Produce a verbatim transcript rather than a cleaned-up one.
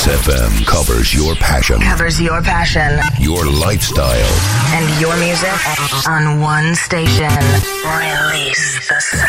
Release F M covers your passion. Covers your passion. Your lifestyle. And your music on one station. Release the